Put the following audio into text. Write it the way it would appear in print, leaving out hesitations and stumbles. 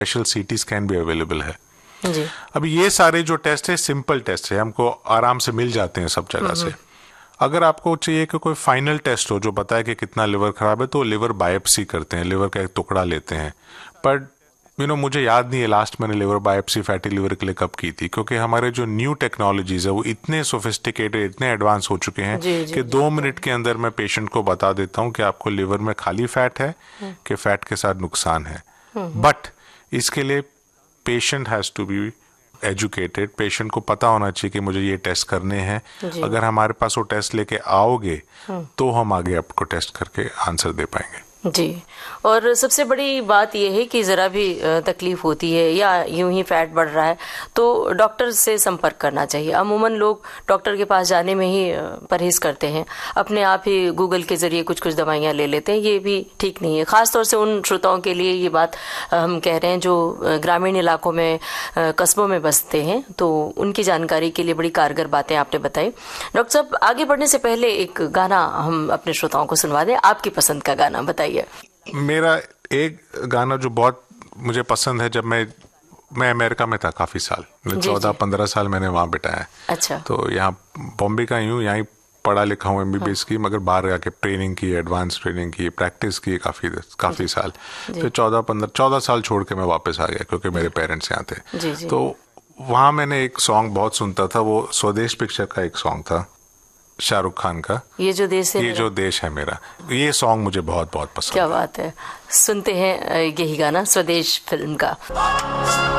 Special CT scan भी available है जी। अब ये सारे जो टेस्ट है सिंपल टेस्ट है, हमको आराम से मिल जाते हैं सब जगह से। अगर आपको चाहिए कि कोई फाइनल टेस्ट हो जो बताए कि कितना लिवर खराब है, तो लिवर बायोप्सी करते हैं, लिवर का एक टुकड़ा लेते हैं। पर मुझे याद नहीं है लास्ट मैंने लिवर बायोप्सी फैटी लिवर के लिए कब की थी, क्योंकि हमारे जो न्यू टेक्नोलॉजीज है वो इतने सोफिस्टिकेटेड, इतने एडवांस हो चुके हैं कि 2 मिनट के अंदर मैं पेशेंट को बता देता हूँ कि आपको लिवर में खाली फैट है कि फैट के साथ नुकसान है। बट इसके लिए patient has to be educated, patient को पता होना चाहिए कि मुझे ये टेस्ट करने हैं। अगर हमारे पास वो टेस्ट लेके आओगे तो हम आगे आपको टेस्ट करके आंसर दे पाएंगे। जी। और सबसे बड़ी बात यह है कि ज़रा भी तकलीफ होती है या यूं ही फैट बढ़ रहा है तो डॉक्टर से संपर्क करना चाहिए। अमूमन लोग डॉक्टर के पास जाने में ही परहेज करते हैं, अपने आप ही गूगल के ज़रिए कुछ कुछ दवाइयाँ ले लेते हैं। ये भी ठीक नहीं है, ख़ास तौर से उन श्रोताओं के लिए ये बात हम कह रहे हैं जो ग्रामीण इलाकों में, कस्बों में बसते हैं, तो उनकी जानकारी के लिए बड़ी कारगर बातें आपने बताई। डॉक्टर साहब, आगे बढ़ने से पहले एक गाना हम अपने श्रोताओं को सुनवा दें, आपकी पसंद का गाना बताइए। मेरा एक गाना जो बहुत मुझे पसंद है, जब मैं अमेरिका में था काफ़ी साल, 14-15 साल मैंने वहाँ बिताया। अच्छा। तो यहाँ बॉम्बे का हूँ, यहाँ पढ़ा लिखा हूँ MBBS की, मगर बाहर जाके ट्रेनिंग की, एडवांस ट्रेनिंग की, प्रैक्टिस की काफ़ी साल। फिर 14 साल छोड़ के मैं वापस आ गया क्योंकि मेरे पेरेंट्स यहाँ थे। तो वहाँ मैंने एक सॉन्ग बहुत सुनता था, वो स्वदेश पिक्चर का एक सॉन्ग था शाहरुख खान का, ये जो देश है मेरा। ये सॉन्ग मुझे बहुत बहुत पसंद। क्या बात है, सुनते हैं यही गाना स्वदेश फिल्म का।